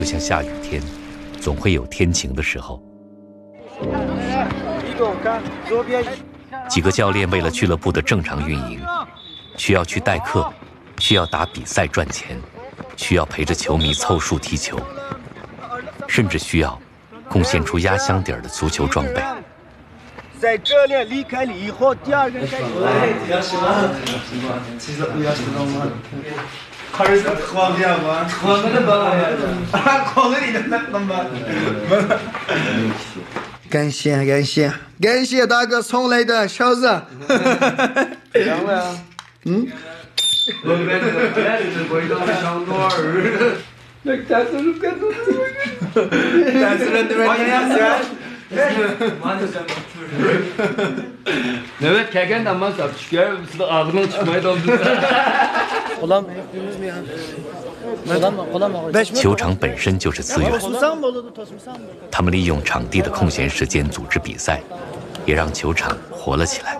就像下雨天，总会有天晴的时候。几个教练为了俱乐部的正常运营，需要去代课，需要打比赛赚钱，需要陪着球迷凑数踢球，甚至需要贡献出压箱底儿的足球装备。 在这里离开了以后，第二个人开始。感谢大哥送来的勺子。 Evet, keken ama sapçıkıyor. Size ağzından çıkmaya doldu. 球场本身就是资源，他们利用场地的空闲时间组织比赛，也让球场活了起来。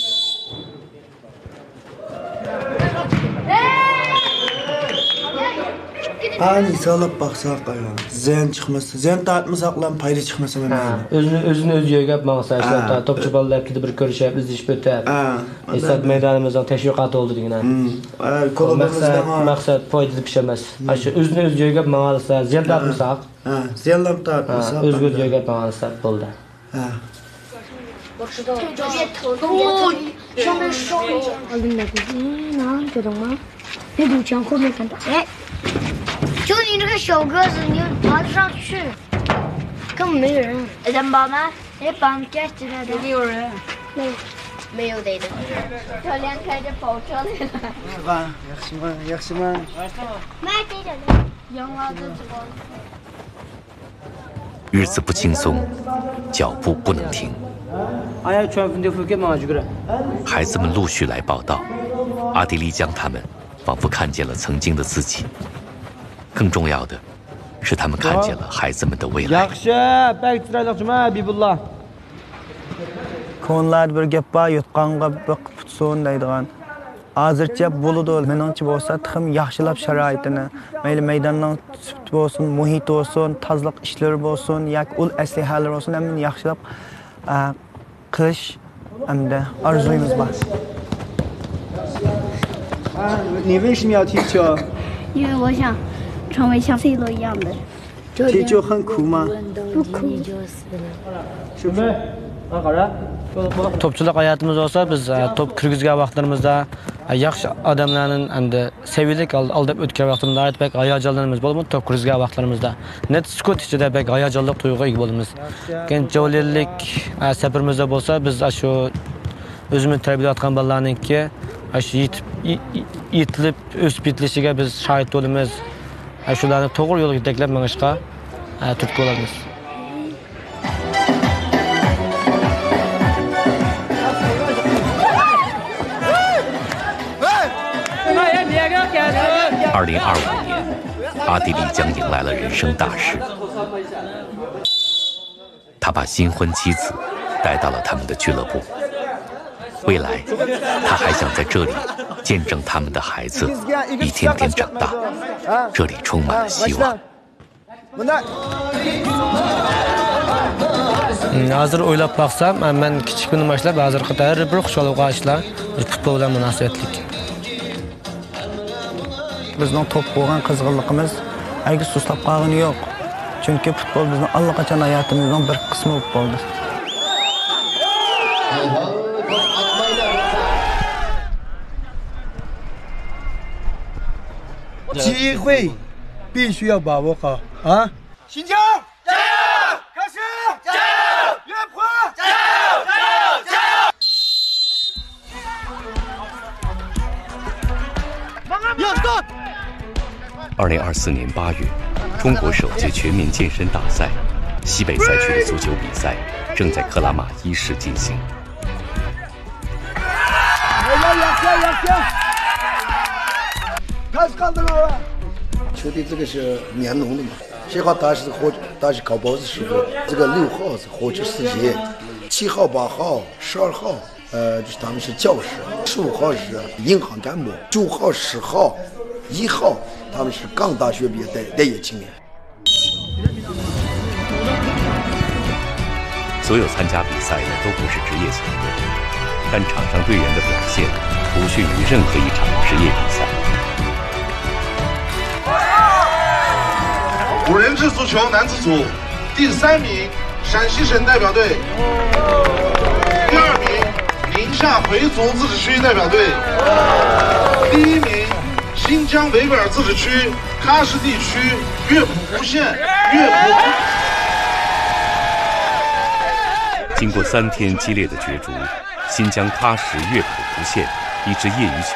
Ani salab baksak ya, ziyan çıkması, ziyan tartmasak payda çıkması mı? Özünü öz yögəb maqsadlar, topçu ballar gidib bir görüşüb, izləyib ötəb. Esad meydanımızın təşviqatı oldu digən. Maqsad payda pişəməz. Aşı özünü öz yögəb maqalsa, ziyan tartmasaq. Ziyan tartmasak. Özgür yögəb maqalsa oldu. 我知道了，这别头动，上面烧一下。能知道吗？别堵墙后面看到。哎，就你这个小个子，你爬得上去，根本没人。人帮吗？人帮干起来的。有没有人？没有的。教练开着跑车来了。 yaxshi吗？ 买这个的，养老的这个。 日子不轻松，脚步不能停。孩子们陆续来报道，阿迪丽江他们仿佛看见了曾经的自己。更重要的是，他们看见了孩子们的未来。 Ko'nlarda bir gap bor, yutqonga biqib tutsin deydigan. Hozircha bo'ladi, meningcha bo'lsa, ham yaxshilab sharoitini, mayli maydonning sifati bo'lsin, muhit bo'lsin, tozalik ishlari bo'lsin, yoki ul aslihalar bo'lsin, hammani yaxshilab qilish hamda orzuyimiz bor. 你为什么要踢球？ 因为我想成为像 C 罗一样的。 踢球很苦吗？ 不苦。 是不是？ Topçulik hayatımız olsa biz top kirgizgan vaqtlarimizda yaxshi odamlarning endi sevilik aldab o'tgan vaqtimizda aytbek hayajonlarimiz bo'lib, top kirgizgan vaqtlarimizda net sukut ichida bek hayajonli tuyg'uga ega bo'lamiz. Keyin javoylik safarimizda bo'lsa biz shu o'zimiz tarbiyalayotgan bolalarningki shu yetilib o'sib yetilishiga biz shohid bo'lamiz. Shularni to'g'ri yo'lga yetaklab mangishga turtki bo'lamiz. 2025年，阿地利将迎来了人生大事。他把新婚妻子带到了他们的俱乐部，未来他还想在这里见证他们的孩子一天天长大。这里充满了希望。 Hozir o'ylab baxsam, men kichik kundan boshlab hozirgi har bir xushalik ishlar futbol bilan munosabatlik. Bizning top bo'lgan qizg'inligimiz hargiz sustab qolgani yo'q. Chunki futbol bizning allaqachon hayotimizning bir qismi bo'lib qoldi. 机会必须要把握好啊！新疆加油！开始加油！岳坡加油！加油！加油！要动 ！2024年8月，中国首届全民健身大赛西北赛区的足球比赛正在克拉玛依市进行。 开始看这个。球队这个是棉农的嘛，7号他是搞包子师傅，这个6号是火车司机，7号、8号、12号，就是他们是教师，15号是银行干部，9号、10号、1号他们是刚大学毕业待业青年。 所有参加比赛的都不是职业球队，但场上队员的表现不逊于任何一场职业比赛。 5人制足球男子组第3名陕西省代表队，第2名宁夏回族自治区代表队，第1名新疆维吾尔自治区喀什地区乐谱湖县乐谱。 经过3天激烈的角逐，新疆喀什乐谱湖县一支业余球